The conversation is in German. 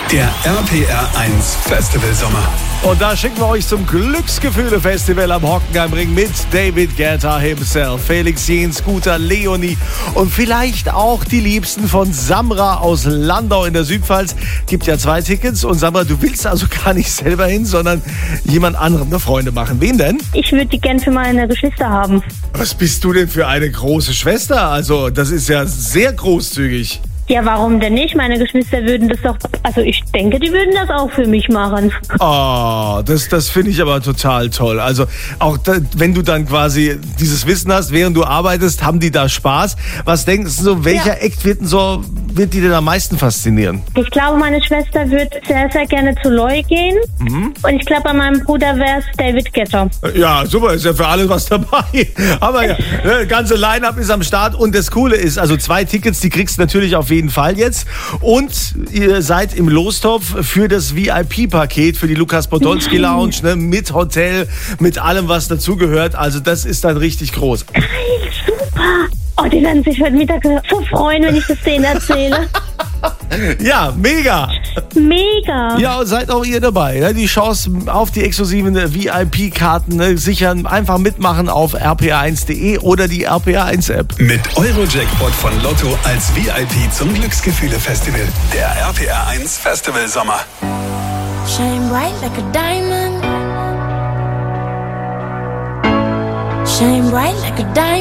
Der RPR 1 Festival Sommer. Und da schicken wir euch zum Glücksgefühle-Festival am Hockenheimring mit David Guetta himself, Felix Jähn, Scooter, Leonie und vielleicht auch die Liebsten von Samra aus Landau in der Südpfalz. Gibt ja 2 Tickets und Samra, du willst also gar nicht selber hin, sondern jemand anderem eine Freunde machen. Wen denn? Ich würde die gern für meine Geschwister haben. Was bist du denn für eine große Schwester? Also das ist ja sehr großzügig. Ja, warum denn nicht? Meine Geschwister würden das doch, also ich denke, die würden das auch für mich machen. Oh, das finde ich aber total toll. Also auch wenn du dann quasi dieses Wissen hast, während du arbeitest, haben die da Spaß. Was denkst du so, welcher Act wird die denn am meisten faszinieren? Ich glaube, meine Schwester würde sehr, sehr gerne zu Loi gehen. Und ich glaube, bei meinem Bruder wäre es David Guetta. Ja, super, ist ja für alle was dabei. Aber ja, das ganze Line-Up ist am Start und das Coole ist, also 2 Tickets, die kriegst du natürlich auf jeden Fall jetzt. Und ihr seid im Lostopf für das VIP-Paket, für die Lukas Podolski Lounge, ne, mit Hotel, mit allem, was dazugehört. Also das ist dann richtig groß. Geil, super. Oh, die werden sich heute Mittag so freuen, wenn ich das denen erzähle. Ja, mega. Mega. Ja, und seid auch ihr dabei. Ne? Die Chance auf die exklusiven VIP-Karten sichern. Einfach mitmachen auf rpa1.de oder die RPA1-App. Mit Euro-Jackpot von Lotto als VIP zum Glücksgefühle-Festival. Der RPR 1 Festival Sommer. Shine bright like a diamond. Shine bright like a diamond.